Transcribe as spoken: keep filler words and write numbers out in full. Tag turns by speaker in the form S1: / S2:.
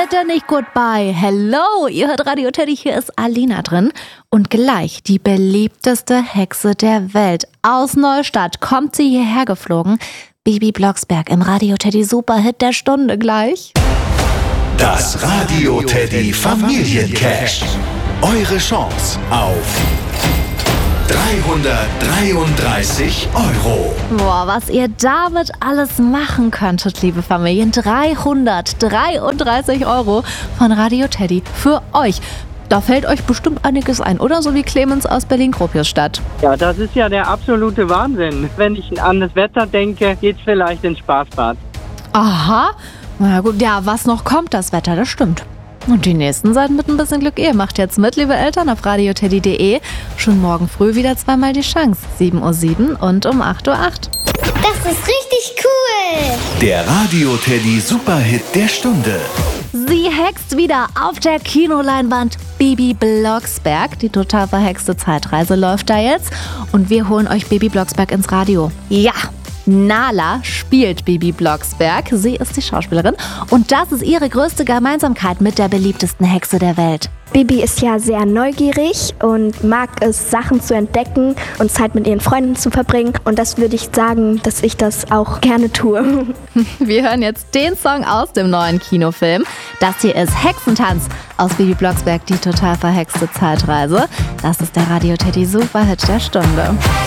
S1: Bitte nicht Goodbye. Hello, ihr hört Radio Teddy, hier ist Alina drin. Und gleich die beliebteste Hexe der Welt. Aus Neustadt kommt sie hierher geflogen. Bibi Blocksberg im Radio Teddy Superhit der Stunde gleich.
S2: Das Radio Teddy Familiencash. Eure Chance auf dreihundertdreiunddreißig Euro.
S1: Boah, was ihr damit alles machen könntet, liebe Familien. dreihundertdreiunddreißig Euro von Radio Teddy für euch. Da fällt euch bestimmt einiges ein, oder? So wie Clemens aus Berlin-Gropiusstadt.
S3: Ja, das ist ja der absolute Wahnsinn. Wenn ich an das Wetter denke, geht's vielleicht ins Spaßbad.
S1: Aha. Na gut, ja, was noch kommt, das Wetter, das stimmt. Und die nächsten seid mit ein bisschen Glück. Ihr macht jetzt mit, liebe Eltern, auf radio teddy punkt de. Schon morgen früh wieder zweimal die Chance. sieben Uhr sieben und um acht Uhr acht.
S4: Das ist richtig cool.
S2: Der Radio Teddy Superhit der Stunde.
S1: Sie hext wieder auf der Kinoleinwand. Bibi Blocksberg, die total verhexte Zeitreise läuft da jetzt. Und wir holen euch Bibi Blocksberg ins Radio. Ja, Nala spielt Bibi Blocksberg. Sie ist die Schauspielerin. Und das ist ihre größte Gemeinsamkeit mit der beliebtesten Hexe der Welt.
S5: Bibi ist ja sehr neugierig und mag es, Sachen zu entdecken und Zeit mit ihren Freunden zu verbringen. Und das würde ich sagen, dass ich das auch gerne tue.
S1: Wir hören jetzt den Song aus dem neuen Kinofilm. Das hier ist Hexentanz aus Bibi Blocksberg, die total verhexte Zeitreise. Das ist der Radio Teddy Superhit der Stunde.